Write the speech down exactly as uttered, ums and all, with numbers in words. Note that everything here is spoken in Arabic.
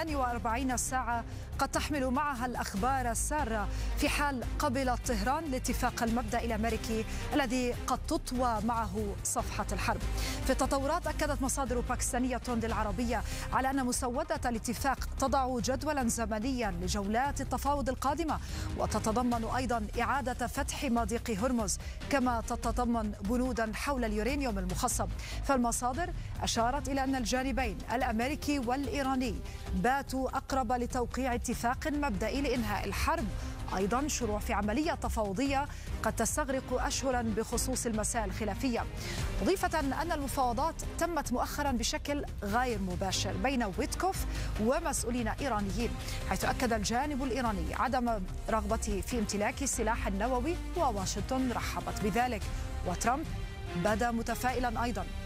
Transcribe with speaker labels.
Speaker 1: ثمانية وأربعين ساعة قد تحمل معها الأخبار السارة في حال قبلت طهران الاتفاق المبدئي الأمريكي الذي قد تطوى معه صفحة الحرب. في التطورات أكدت مصادر باكستانية للعربية على أن مسودة الاتفاق تضع جدولا زمنيا لجولات التفاوض القادمة، وتتضمن أيضا إعادة فتح مضيق هرمز، كما تتضمن بنودا حول اليورانيوم المخصب. فالمصادر أشارت إلى أن الجانبين الأمريكي والإيراني باتوا أقرب لتوقيع اتفاق مبدئي لإنهاء الحرب، أيضا شروع في عملية تفاوضية قد تستغرق أشهرا بخصوص المسائل الخلافية، مضيفة أن المفاوضات تمت مؤخرا بشكل غير مباشر بين ويتكوف ومسؤولين إيرانيين، حيث أكد الجانب الإيراني عدم رغبته في امتلاك السلاح النووي، وواشنطن رحبت بذلك. وترامب بدا متفائلا أيضا